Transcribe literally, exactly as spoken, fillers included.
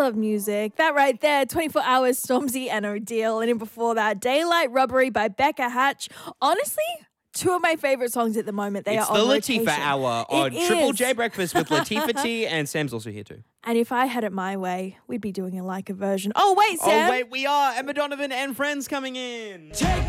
love music. That right there, twenty-four hours, Stormzy and Odile. And then before that, Daylight Robbery by Becca Hatch. Honestly, two of my favorite songs at the moment. They it's are the on Latifah rotation. Hour It on Triple is. J Breakfast with Latifah T, and Sam's also here too. And if I had it my way, we'd be doing a like a version. Oh, wait, Sam. Oh, wait, we are. Emma Donovan and friends coming in.